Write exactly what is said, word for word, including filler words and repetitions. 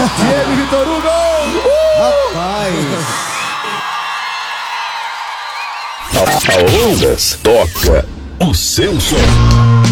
Diego Vitor Hugo! Uh! Rapaz! A Ondas toca o seu som.